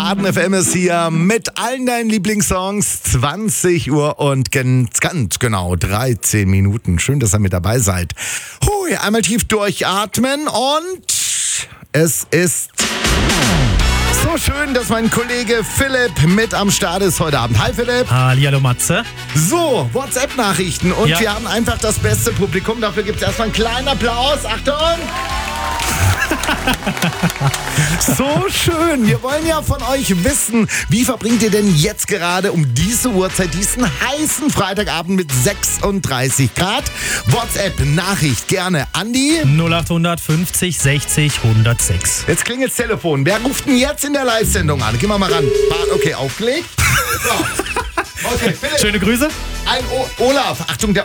Baden FM ist hier mit allen deinen Lieblingssongs. 20 Uhr und ganz genau 13 Minuten. Schön, dass ihr mit dabei seid. Hui, einmal tief durchatmen und es ist so schön, dass mein Kollege Philipp mit am Start ist heute Abend. Hi Philipp. Hallihallo Matze. So, WhatsApp-Nachrichten und wir haben einfach das beste Publikum. Dafür gibt es erstmal einen kleinen Applaus. Achtung! So schön. Wir wollen ja von euch wissen, wie verbringt ihr denn jetzt gerade um diese Uhrzeit diesen heißen Freitagabend mit 36 Grad? WhatsApp-Nachricht gerne an die 0800 50 60 106. Jetzt klingelt das Telefon. Wer ruft denn jetzt in der Live-Sendung an? Gehen wir mal ran. Okay, aufgelegt. So. Okay, Philipp. Schöne Grüße. Ein Olaf. Achtung, der